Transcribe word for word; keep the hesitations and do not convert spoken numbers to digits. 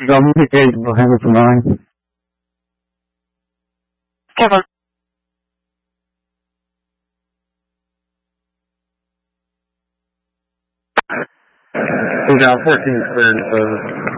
Government engaged will have it for nine. Kevin. He's out fourteen third, so